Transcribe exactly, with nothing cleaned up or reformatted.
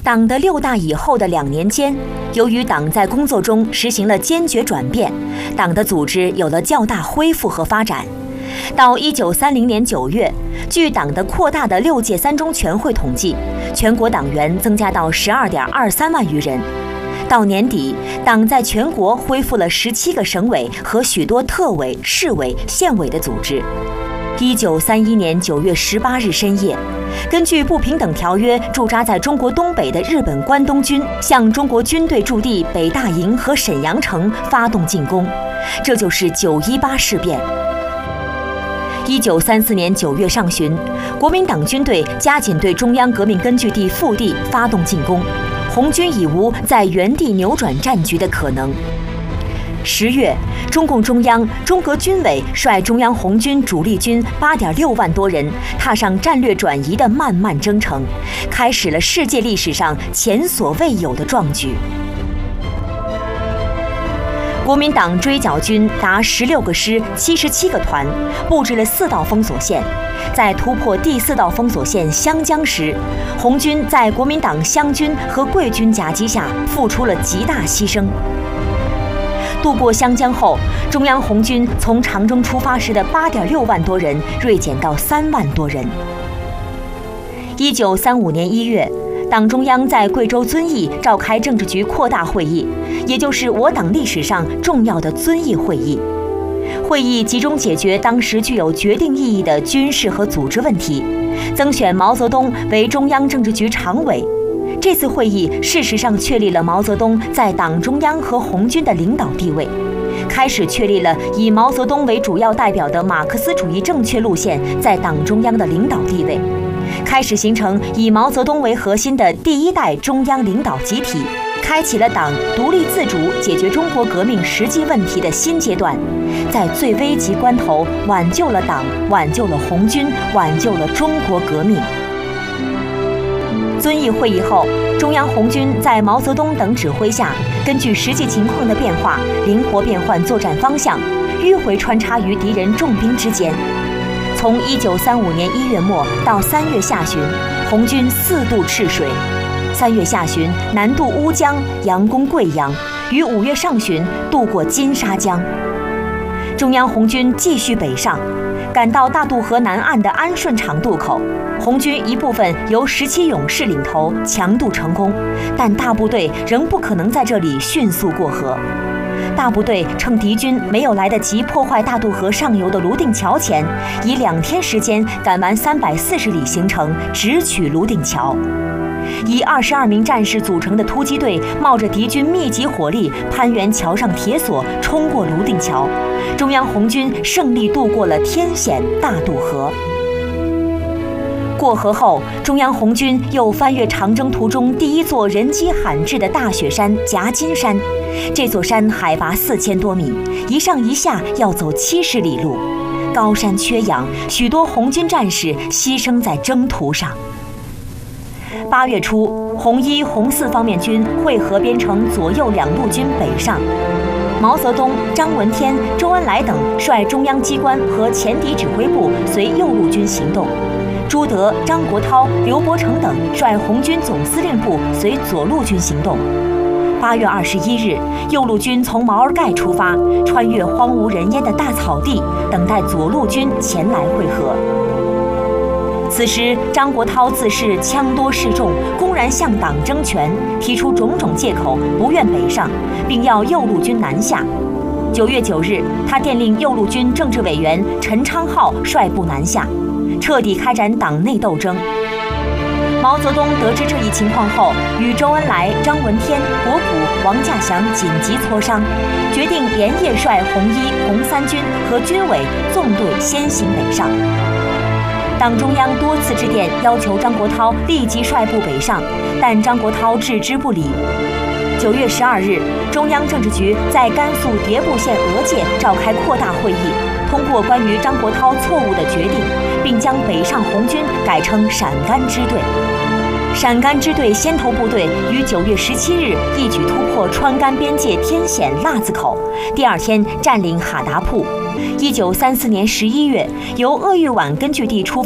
党的六大以后的两年间，由于党在工作中实行了坚决转变，党的组织有了较大恢复和发展。到一九三零年九月，据党的扩大的六届三中全会统计，全国党员增加到十二点二三万余人。到年底，党在全国恢复了十七个省委和许多特委、市委、县委的组织。一九三一年九月十八日深夜，根据不平等条约，驻扎在中国东北的日本关东军向中国军队驻地北大营和沈阳城发动进攻，这就是九一八事变。一九三四年九月上旬，国民党军队加紧对中央革命根据地腹地发动进攻，红军已无在原地扭转战局的可能。十月，中共中央、中革军委率中央红军主力军八点六万多人，踏上战略转移的漫漫征程，开始了世界历史上前所未有的壮举。国民党追剿军达十六个师、七十七个团，布置了四道封锁线。在突破第四道封锁线湘江时，红军在国民党湘军和桂军夹击下，付出了极大牺牲。渡过湘江后，中央红军从长征出发时的八点六万多人锐减到三万多人。一九三五年一月，党中央在贵州遵义召开政治局扩大会议，也就是我党历史上重要的遵义会议。会议集中解决当时具有决定意义的军事和组织问题，增选毛泽东为中央政治局常委。这次会议事实上确立了毛泽东在党中央和红军的领导地位，开始确立了以毛泽东为主要代表的马克思主义正确路线在党中央的领导地位，开始形成以毛泽东为核心的第一代中央领导集体，开启了党独立自主解决中国革命实际问题的新阶段，在最危急关头挽救了党，挽救了红军，挽救了中国革命。遵义会议后，中央红军在毛泽东等指挥下，根据实际情况的变化，灵活变换作战方向，迂回穿插于敌人重兵之间。从一九三五年一月末到三月下旬，红军四渡赤水；三月下旬南渡乌江，佯攻贵阳，于五月上旬渡过金沙江。中央红军继续北上，赶到大渡河南岸的安顺场渡口。红军一部分由十七勇士领头强渡成功，但大部队仍不可能在这里迅速过河。大部队趁敌军没有来得及破坏大渡河上游的泸定桥前，以两天时间赶完三百四十里行程，直取泸定桥。以二十二名战士组成的突击队，冒着敌军密集火力，攀援桥上铁索，冲过泸定桥。中央红军胜利渡过了天险大渡河。过河后，中央红军又翻越长征途中第一座人迹罕至的大雪山夹金山。这座山海拔四千多米，一上一下要走七十里路，高山缺氧，许多红军战士牺牲在征途上。八月初，红一、红四方面军会合编成左右两路军北上。毛泽东、张闻天、周恩来等率中央机关和前敌指挥部随右路军行动。朱德、张国焘、刘伯承等率红军总司令部随左路军行动。八月二十一日，右路军从毛尔盖出发，穿越荒无人烟的大草地，等待左路军前来会合。此时，张国焘自恃枪多势众，公然向党争权，提出种种借口，不愿北上，并要右路军南下。九月九日，他电令右路军政治委员陈昌浩率部南下，彻底开展党内斗争。毛泽东得知这一情况后，与周恩来、张闻天、博古、王稼祥紧急磋商，决定连夜率红一、红三军和军委纵队先行北上。党中央多次致电要求张国焘立即率部北上，但张国焘置之不理。九月十二日，中央政治局在甘肃迭部县额界召开扩大会议，通过关于张国焘错误的决定，并将北上红军改称陕甘支队。陕甘支队先头部队于九月十七日一举突破川甘边界天险腊子口，第二天占领哈达铺。一九三四年十一月，由鄂豫皖根据地出